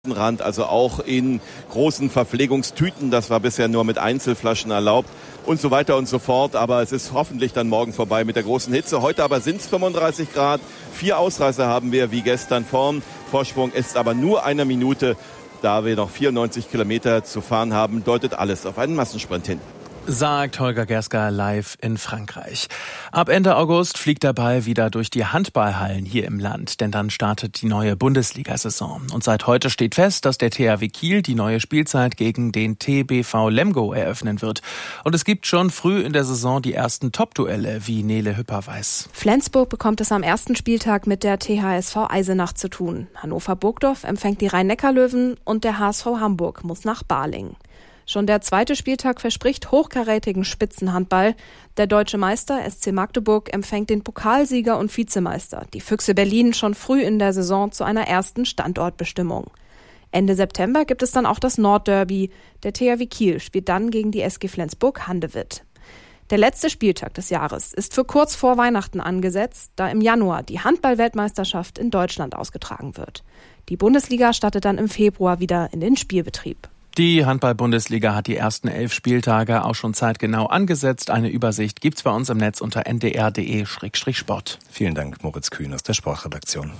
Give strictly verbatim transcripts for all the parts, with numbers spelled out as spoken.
Rand, also auch in großen Verpflegungstüten. Das war bisher nur mit Einzelflaschen erlaubt und so weiter und so fort. Aber es ist hoffentlich dann morgen vorbei mit der großen Hitze. Heute aber sind es fünfunddreißig Grad. Vier Ausreißer haben wir wie gestern vorn. Vorsprung ist aber nur eine Minute. Da wir noch vierundneunzig Kilometer zu fahren haben, deutet alles auf einen Massensprint hin. Sagt Holger Gerska live in Frankreich. Ab Ende August fliegt der Ball wieder durch die Handballhallen hier im Land, denn dann startet die neue Bundesliga-Saison. Und seit heute steht fest, dass der T H W Kiel die neue Spielzeit gegen den T B V Lemgo eröffnen wird. Und es gibt schon früh in der Saison die ersten Top-Duelle, wie Nele Hüpper weiß. Flensburg bekommt es am ersten Spieltag mit der T H S V Eisenach zu tun. Hannover-Burgdorf empfängt die Rhein-Neckar-Löwen und der H S V Hamburg muss nach Balingen. Schon der zweite Spieltag verspricht hochkarätigen Spitzenhandball. Der deutsche Meister S C Magdeburg empfängt den Pokalsieger und Vizemeister, die Füchse Berlin, schon früh in der Saison zu einer ersten Standortbestimmung. Ende September gibt es dann auch das Nordderby. Der T H W Kiel spielt dann gegen die S G Flensburg-Handewitt. Der letzte Spieltag des Jahres ist für kurz vor Weihnachten angesetzt, da im Januar die Handball-Weltmeisterschaft in Deutschland ausgetragen wird. Die Bundesliga startet dann im Februar wieder in den Spielbetrieb. Die Handball-Bundesliga hat die ersten elf Spieltage auch schon zeitgenau angesetzt. Eine Übersicht gibt's bei uns im Netz unter n d r punkt d e slash sport. Vielen Dank, Moritz Kühn aus der Sportredaktion.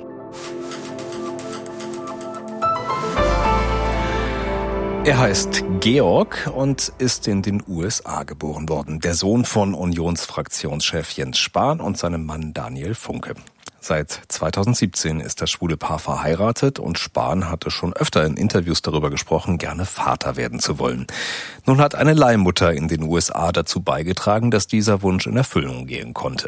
Er heißt Georg und ist in den U S A geboren worden. Der Sohn von Unionsfraktionschef Jens Spahn und seinem Mann Daniel Funke. Seit zweitausendsiebzehn ist das schwule Paar verheiratet und Spahn hatte schon öfter in Interviews darüber gesprochen, gerne Vater werden zu wollen. Nun hat eine Leihmutter in den U S A dazu beigetragen, dass dieser Wunsch in Erfüllung gehen konnte.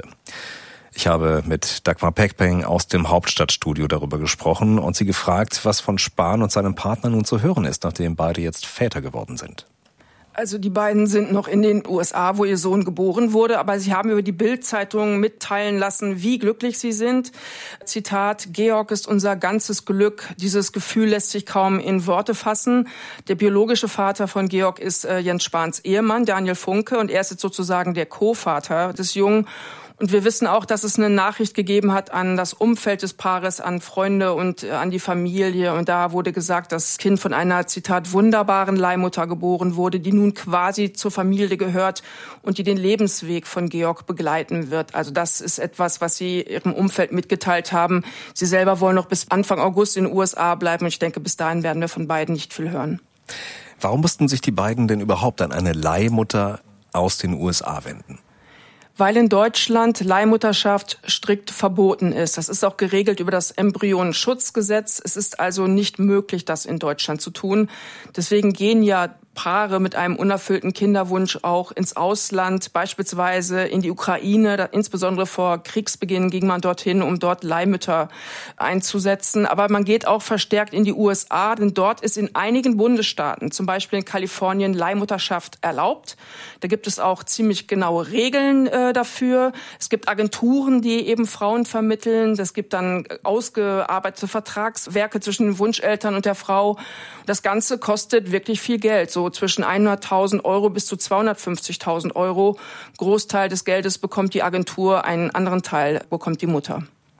Ich habe mit Dagmar Pekpeng aus dem Hauptstadtstudio darüber gesprochen und sie gefragt, was von Spahn und seinem Partner nun zu hören ist, nachdem beide jetzt Väter geworden sind. Also die beiden sind noch in den U S A, wo ihr Sohn geboren wurde, aber sie haben über die Bild-Zeitung mitteilen lassen, wie glücklich sie sind. Zitat: Georg ist unser ganzes Glück. Dieses Gefühl lässt sich kaum in Worte fassen. Der biologische Vater von Georg ist äh, Jens Spahns Ehemann, Daniel Funke, und er ist jetzt sozusagen der Co-Vater des Jungen. Und wir wissen auch, dass es eine Nachricht gegeben hat an das Umfeld des Paares, an Freunde und an die Familie. Und da wurde gesagt, dass das Kind von einer, Zitat, wunderbaren Leihmutter geboren wurde, die nun quasi zur Familie gehört und die den Lebensweg von Georg begleiten wird. Also das ist etwas, was sie ihrem Umfeld mitgeteilt haben. Sie selber wollen noch bis Anfang August in den U S A bleiben. Und ich denke, bis dahin werden wir von beiden nicht viel hören. Warum mussten sich die beiden denn überhaupt an eine Leihmutter aus den U S A wenden? Weil in Deutschland Leihmutterschaft strikt verboten ist. Das ist auch geregelt über das Embryonenschutzgesetz. Es ist also nicht möglich, das in Deutschland zu tun. Deswegen gehen ja Paare mit einem unerfüllten Kinderwunsch auch ins Ausland, beispielsweise in die Ukraine. Da, insbesondere vor Kriegsbeginn ging man dorthin, um dort Leihmütter einzusetzen. Aber man geht auch verstärkt in die U S A, denn dort ist in einigen Bundesstaaten, zum Beispiel in Kalifornien, Leihmutterschaft erlaubt. Da gibt es auch ziemlich genaue Regeln äh, dafür. Es gibt Agenturen, die eben Frauen vermitteln. Es gibt dann ausgearbeitete Vertragswerke zwischen den Wunscheltern und der Frau. Das Ganze kostet wirklich viel Geld, so zwischen hunderttausend Euro bis zu zweihundertfünfzigtausend Euro. Großteil des Geldes bekommt die Agentur, einen anderen Teil bekommt die Mutter.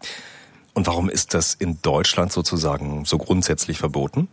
Und warum ist das in Deutschland sozusagen so grundsätzlich verboten?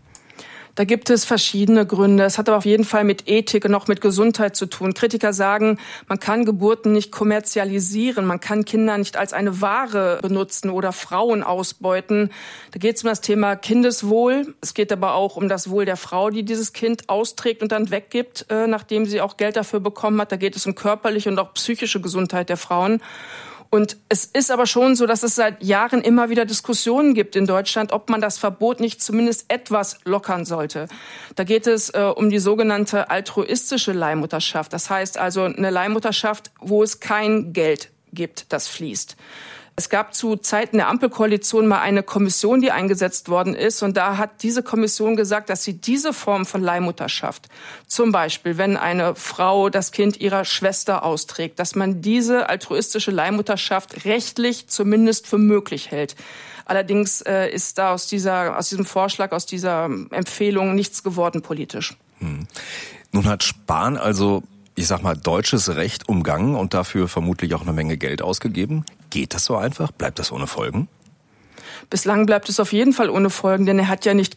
Da gibt es verschiedene Gründe. Es hat aber auf jeden Fall mit Ethik und auch mit Gesundheit zu tun. Kritiker sagen, man kann Geburten nicht kommerzialisieren, man kann Kinder nicht als eine Ware benutzen oder Frauen ausbeuten. Da geht es um das Thema Kindeswohl. Es geht aber auch um das Wohl der Frau, die dieses Kind austrägt und dann weggibt, äh, nachdem sie auch Geld dafür bekommen hat. Da geht es um körperliche und auch psychische Gesundheit der Frauen. Und es ist aber schon so, dass es seit Jahren immer wieder Diskussionen gibt in Deutschland, ob man das Verbot nicht zumindest etwas lockern sollte. Da geht es äh, um die sogenannte altruistische Leihmutterschaft. Das heißt also eine Leihmutterschaft, wo es kein Geld gibt, das fließt. Es gab zu Zeiten der Ampelkoalition mal eine Kommission, die eingesetzt worden ist. Und da hat diese Kommission gesagt, dass sie diese Form von Leihmutterschaft, zum Beispiel wenn eine Frau das Kind ihrer Schwester austrägt, dass man diese altruistische Leihmutterschaft rechtlich zumindest für möglich hält. Allerdings äh, ist da aus dieser, aus diesem Vorschlag, aus dieser Empfehlung nichts geworden politisch. Hm. Nun hat Spahn also, ich sag mal, deutsches Recht umgangen und dafür vermutlich auch eine Menge Geld ausgegeben. Geht das so einfach? Bleibt das ohne Folgen? Bislang bleibt es auf jeden Fall ohne Folgen, denn er hat ja nicht